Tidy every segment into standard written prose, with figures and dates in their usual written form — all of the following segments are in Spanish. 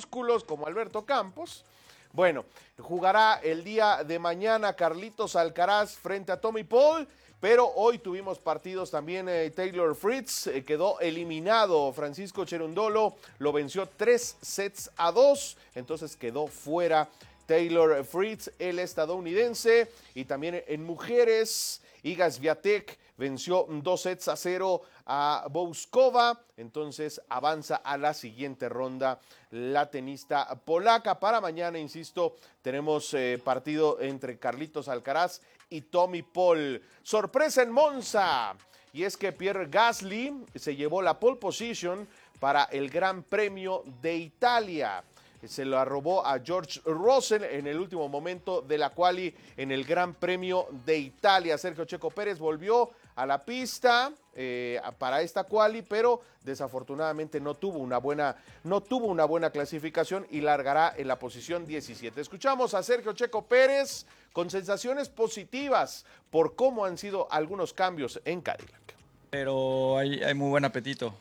músculos como Alberto Campos. Bueno, jugará el día de mañana Carlitos Alcaraz frente a Tommy Paul, pero hoy tuvimos partidos también. Taylor Fritz quedó eliminado. Francisco Cherundolo lo venció 3-2, entonces quedó fuera Taylor Fritz, el estadounidense. Y también en mujeres, Iga Swiatek venció 2-0 a Bouskova, entonces avanza a la siguiente ronda la tenista polaca. Para mañana, insisto, tenemos partido entre Carlitos Alcaraz y Tommy Paul. Sorpresa en Monza, y es que Pierre Gasly se llevó la pole position para el Gran Premio de Italia. Se lo robó a George Russell en el último momento de la quali en el Gran Premio de Italia. Sergio Checo Pérez volvió a la pista para esta quali, pero desafortunadamente no tuvo una buena clasificación y largará en la posición 17. Escuchamos a Sergio Checo Pérez con sensaciones positivas por cómo han sido algunos cambios en Cadillac. Pero hay muy buen apetito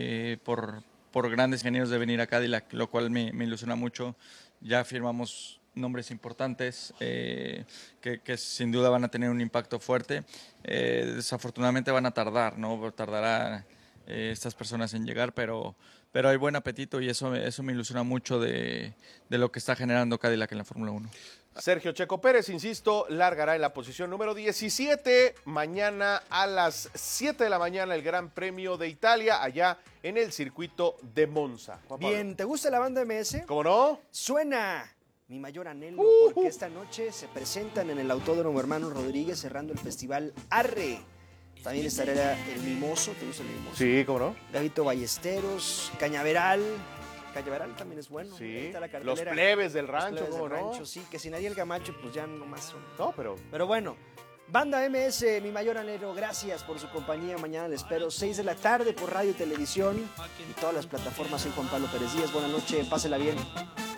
por grandes ingenieros de venir a Cadillac, lo cual me ilusiona mucho. Ya firmamos nombres importantes que sin duda van a tener un impacto fuerte. Desafortunadamente van a tardar, ¿no? Tardará estas personas en llegar, pero hay buen apetito y eso me ilusiona mucho de lo que está generando Cadillac en la Fórmula 1. Sergio Checo Pérez, insisto, largará en la posición número 17. Mañana a las 7 de la mañana el Gran Premio de Italia, allá en el circuito de Monza. Bien, ¿te gusta la banda MS? ¿Cómo no? Suena Mi Mayor Anhelo, porque esta noche se presentan en el Autódromo Hermano Rodríguez cerrando el festival Arre. También estará el Mimoso, ¿te gusta el Mimoso? Sí, ¿cómo no? Gavito Ballesteros, Cañaveral también es bueno. Sí, los plebes del rancho, ¿cómo no? Rancho, sí, que sin Ariel Camacho, pues ya nomás son. No, pero bueno, Banda MS, Mi Mayor Anhelo, gracias por su compañía. Mañana les espero 6 de la tarde por radio y televisión y todas las plataformas. Soy Juan Pablo Pérez Díaz. Buenas noches, pásela bien.